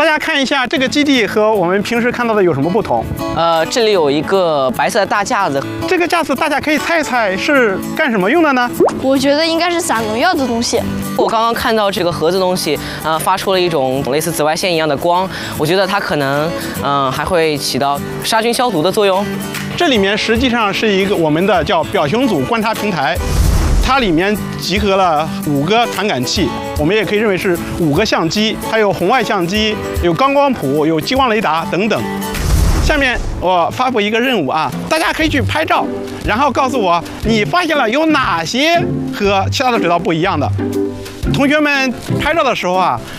大家看一下这个基地和我们平时看到的有什么不同？ 这里有一个白色的大架子， 这个架子大家可以猜一猜是干什么用的呢？ 我觉得应该是撒农药的东西。 我刚刚看到这个盒子东西，发出了一种类似紫外线一样的光，我觉得它可能，还会起到杀菌消毒的作用。 这里面实际上是一个我们的叫表型组观察平台。它里面集合了5个传感器，我们也可以认为是5个相机，还有红外相机、有钢光谱、有激光雷达等等。下面我发布一个任务啊，大家可以去拍照，然后告诉我你发现了有哪些和其他的水稻不一样的。同学们拍照的时候啊，